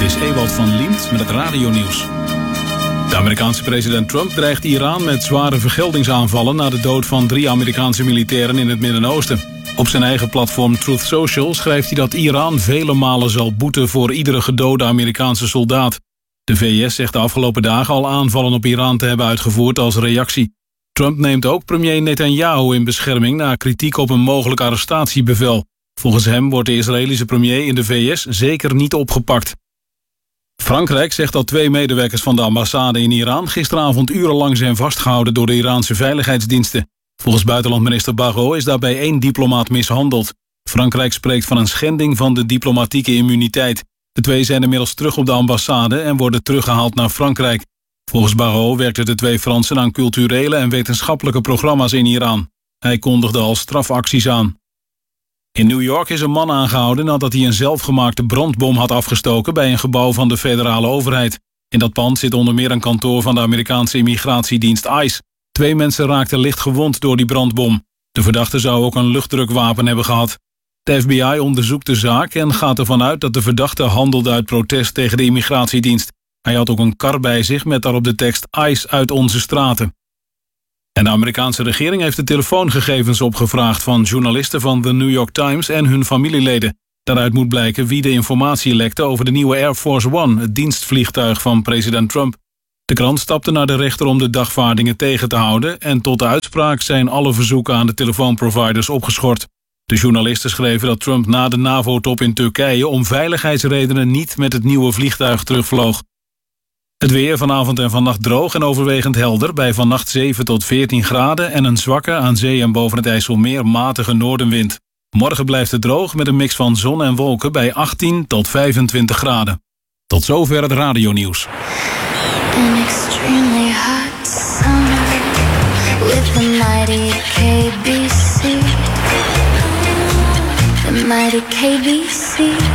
Dit is Ewald van Liemt met het radionieuws. De Amerikaanse president Trump dreigt Iran met zware vergeldingsaanvallen na de dood van 3 Amerikaanse militairen in het Midden-Oosten. Op zijn eigen platform Truth Social schrijft hij dat Iran vele malen zal boeten voor iedere gedode Amerikaanse soldaat. De VS zegt de afgelopen dagen al aanvallen op Iran te hebben uitgevoerd als reactie. Trump neemt ook premier Netanyahu in bescherming na kritiek op een mogelijk arrestatiebevel. Volgens hem wordt de Israëlische premier in de VS zeker niet opgepakt. Frankrijk zegt dat 2 medewerkers van de ambassade in Iran gisteravond urenlang zijn vastgehouden door de Iraanse veiligheidsdiensten. Volgens buitenlandminister Barrot is daarbij 1 diplomaat mishandeld. Frankrijk spreekt van een schending van de diplomatieke immuniteit. De 2 zijn inmiddels terug op de ambassade en worden teruggehaald naar Frankrijk. Volgens Barrot werkten de 2 Fransen aan culturele en wetenschappelijke programma's in Iran. Hij kondigde al strafacties aan. In New York is een man aangehouden nadat hij een zelfgemaakte brandbom had afgestoken bij een gebouw van de federale overheid. In dat pand zit onder meer een kantoor van de Amerikaanse immigratiedienst ICE. 2 mensen raakten licht gewond door die brandbom. De verdachte zou ook een luchtdrukwapen hebben gehad. De FBI onderzoekt de zaak en gaat ervan uit dat de verdachte handelde uit protest tegen de immigratiedienst. Hij had ook een kar bij zich met daarop de tekst ICE uit onze straten. En de Amerikaanse regering heeft de telefoongegevens opgevraagd van journalisten van The New York Times en hun familieleden. Daaruit moet blijken wie de informatie lekte over de nieuwe Air Force One, het dienstvliegtuig van president Trump. De krant stapte naar de rechter om de dagvaardingen tegen te houden en tot de uitspraak zijn alle verzoeken aan de telefoonproviders opgeschort. De journalisten schreven dat Trump na de NAVO-top in Turkije om veiligheidsredenen niet met het nieuwe vliegtuig terugvloog. Het weer vanavond en vannacht droog en overwegend helder bij vannacht 7 tot 14 graden en een zwakke aan zee en boven het IJsselmeer matige noordenwind. Morgen blijft het droog met een mix van zon en wolken bij 18 tot 25 graden. Tot zover het radionieuws. An extremely hot summer with the mighty KBC. The mighty KBC.